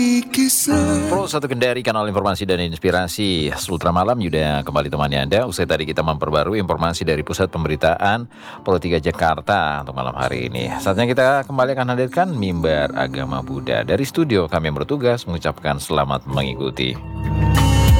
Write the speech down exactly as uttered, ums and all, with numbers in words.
Pro satu Kendari, kanal informasi dan inspirasi Sultra Malam. Yuda kembali temani Anda. Usai tadi kita memperbarui informasi dari Pusat Pemberitaan Pro tiga Jakarta untuk malam hari ini. Saatnya kita kembali akan hadirkan Mimbar Agama Buddha. Dari studio kami yang bertugas mengucapkan selamat mengikuti.